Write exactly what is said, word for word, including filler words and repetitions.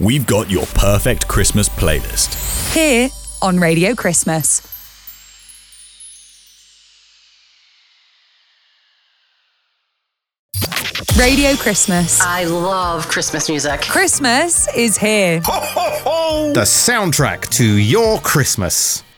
we've got your perfect Christmas playlist. Here on Radio Christmas. Radio Christmas. I love Christmas music. Christmas is here. Ho, ho, ho! The soundtrack to your Christmas.